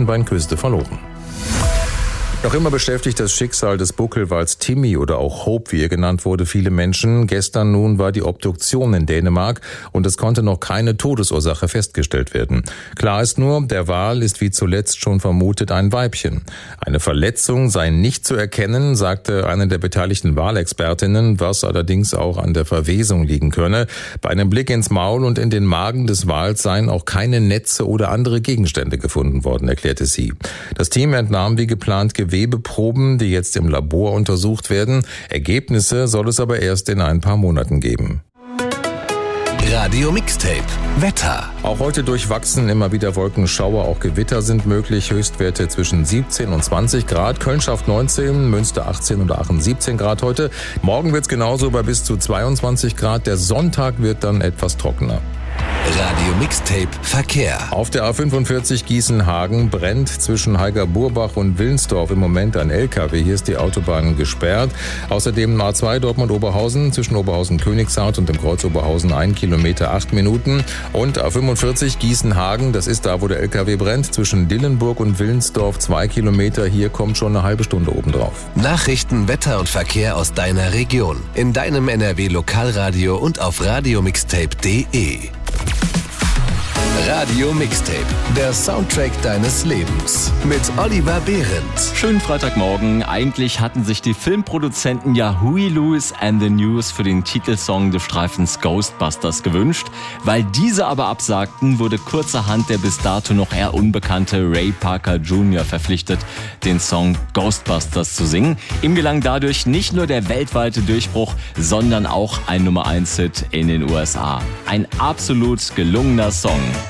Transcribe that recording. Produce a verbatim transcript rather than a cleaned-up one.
Elfenbeinküste verloren. Noch immer beschäftigt das Schicksal des Buckelwals Timmy oder auch Hope, wie er genannt wurde, viele Menschen. Gestern nun war die Obduktion in Dänemark und es konnte noch keine Todesursache festgestellt werden. Klar ist nur, der Wal ist wie zuletzt schon vermutet ein Weibchen. Eine Verletzung sei nicht zu erkennen, sagte eine der beteiligten Walexpertinnen, was allerdings auch an der Verwesung liegen könne. Bei einem Blick ins Maul und in den Magen des Wals seien auch keine Netze oder andere Gegenstände gefunden worden, erklärte sie. Das Team entnahm wie geplant Gewebeproben, die jetzt im Labor untersucht werden. Ergebnisse soll es aber erst in ein paar Monaten geben. Radio Mixtape Wetter. Auch heute durchwachsen, immer wieder Wolkenschauer, auch Gewitter sind möglich. Höchstwerte zwischen siebzehn und zwanzig Grad. Köln schafft neunzehn, Münster achtzehn oder Aachen siebzehn Grad heute. Morgen wird's genauso bei bis zu zweiundzwanzig Grad. Der Sonntag wird dann etwas trockener. Radio Mixtape Verkehr. Auf der A fünfundvierzig Gießen-Hagen brennt zwischen Heiger-Burbach und Willensdorf im Moment ein L K W. Hier ist die Autobahn gesperrt. Außerdem A zwei Dortmund-Oberhausen zwischen Oberhausen-Königshardt und dem Kreuz Oberhausen ein Kilometer, acht Minuten. Und A fünfundvierzig Gießen-Hagen, das ist da, wo der L K W brennt, zwischen Dillenburg und Willensdorf zwei Kilometer. Hier kommt schon eine halbe Stunde obendrauf. Nachrichten, Wetter und Verkehr aus deiner Region. In deinem N R W-Lokalradio und auf radiomixtape punkt de. Radio Mixtape, der Soundtrack deines Lebens mit Oliver Behrendt. Schönen Freitagmorgen. Eigentlich hatten sich die Filmproduzenten ja Huey Lewis and the News für den Titelsong des Streifens Ghostbusters gewünscht. Weil diese aber absagten, wurde kurzerhand der bis dato noch eher unbekannte Ray Parker Junior verpflichtet, den Song Ghostbusters zu singen. Ihm gelang dadurch nicht nur der weltweite Durchbruch, sondern auch ein Nummer eins Hit in den U S A. Ein absolut gelungener Song.